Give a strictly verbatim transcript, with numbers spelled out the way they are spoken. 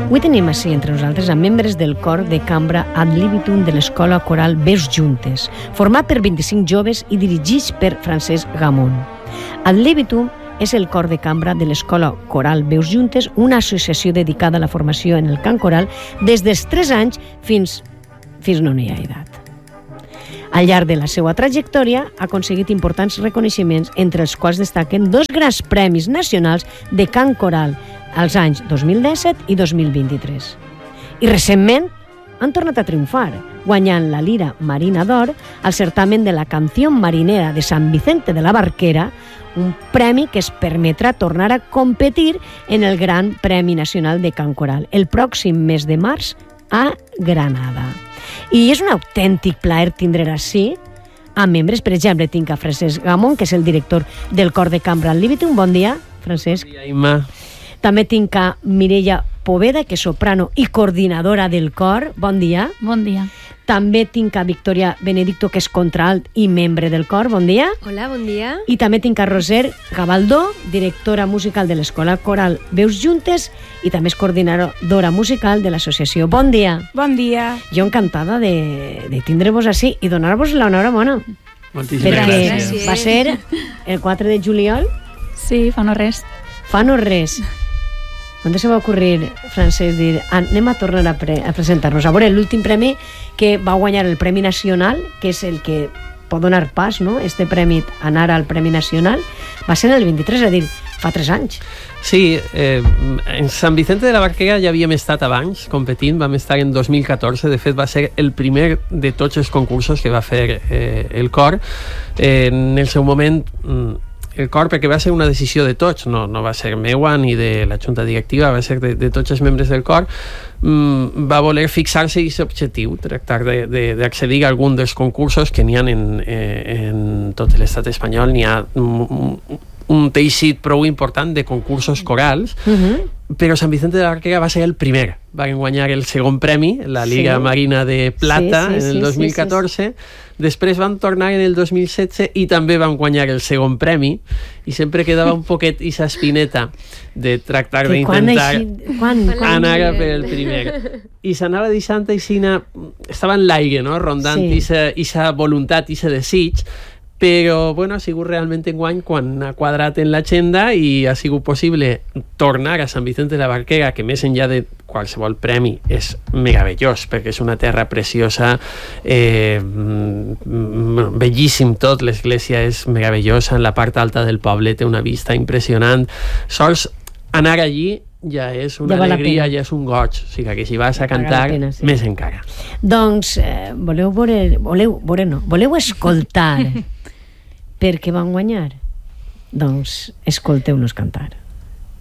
Avui tenim així entre nosaltres a membres del cor de cambra ad libitum de l'Escola Coral Veus Juntes, format per vint-i-cinc joves i dirigits per Francesc Gamón. Ad libitum és el cor de cambra de l'Escola Coral Veus Juntes, una associació dedicada a la formació en el cant coral des dels tres anys fins, fins no n'hi ha edat. Al llarg de la seva trajectòria ha aconseguit importants reconeixements, entre els quals destaquen dos grans premis nacionals de cant coral als anys dos mil disset i dos mil vint-i-tres. I recentment han tornat a triomfar, guanyant la Lira Marina d'Or al certamen de la Canción Marinera de Sant Vicente de la Barquera, un premi que es permetrà tornar a competir en el Gran Premi Nacional de Cant Coral el pròxim mes de març a Granada. I és un autèntic plaer tindre així a membres, per exemple, tinc a Francesc Gamón, que és el director del cor de cambra al Libitum. Bon dia, Francesc. Bon dia, Imma. També tinc a Mireia Poveda, que és soprano i coordinadora del cor. Bon dia. Bon dia. També tinc a Victoria Benedicto, que és contralt i membre del cor. Bon dia. Hola, bon dia. I també tinc a Roser Gabaldó, directora musical de l'Escola Coral Veus Juntes i també és coordinadora musical de l'associació. Bon dia. Bon dia. Jo encantada de, de tindre-vos així i donar-vos l'enhorabona. Moltíssimes perquè gràcies. va ser el quatre de juliol. Sí, fa no res. Fa no res. On se va ocorrir, Francesc, dir anem a tornar a, pre a presentar-nos? A veure, l'últim premi que va guanyar el Premi Nacional, que és el que pot donar pas, no?, este premi, anar al Premi Nacional, va ser el vint-i-tres, és a dir, fa tres anys. Sí, eh, en Sant Vicente de la Barquera ja havíem estat abans competint, vam estar en dos mil catorze, de fet va ser el primer de tots els concursos que va fer eh, el cor. Eh, en el seu moment... el cor, perquè va ser una decisió de tots, no, no va ser meua ni de la junta directiva, va ser de, de tots els membres del cor, mm, va voler fixar-se aquest objectiu, tractar d'accedir a algun dels concursos que n'hi ha en, en tot l'estat espanyol. N'hi ha un, un teixit prou important de concursos corals, uh-huh. però Sant Vicente de la Barquera va ser el primer. Van guanyar el segon premi, la Liga sí. Marina de Plata, sí, sí, en el dos mil catorze. Sí, sí, sí. Després van tornar en el dos mil setze i també van guanyar el segon premi, i sempre quedava un poquet aquesta espineta de tractar d'intentar anar a per el primer. I s'anava deixant aixina, estava en l'aire, no?, rondant aquesta voluntat, aquest desig, però bueno, ha sigut realment enguany quan ha quadrat en l'agenda i ha sigut possible tornar a Sant Vicente de la Barquera, que més enllà de qualsevol premi és meravellós, perquè és una terra preciosa, eh, bellíssim tot, l'església és meravellosa, en la part alta del poble té una vista impressionant. Sols anar allí ja és una ja alegria, ja és un goig, o sigui que si vas a cantar, pena, sí. més encara. Doncs eh, voleu veure, voleu, veure no, voleu escoltar per què van guanyar? Doncs escolteu-nos cantar.